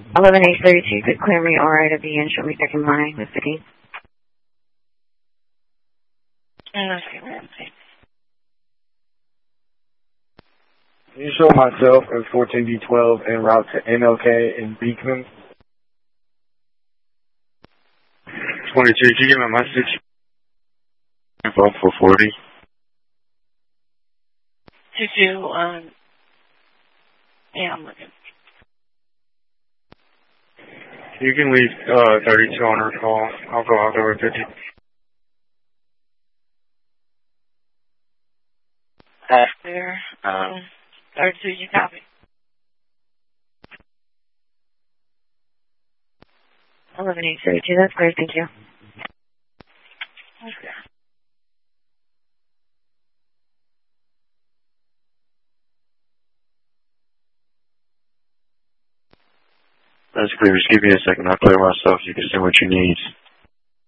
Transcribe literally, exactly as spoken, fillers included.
eleven H thirty-two could clear me R I W and show me second line with the team. Can you show myself at fourteen D twelve en route to N L K in Beekman? twenty-two, did you get my message? Info for forty. two two, um, yeah, I'm looking. You can leave uh, thirty-two on her call. I'll go out over fifty. That's clear. Um, thirty-two, you copy. eleven H thirty-two, that's great, thank you. Okay. That's clear. Just give me a second. I'll clear myself. You can say what you need.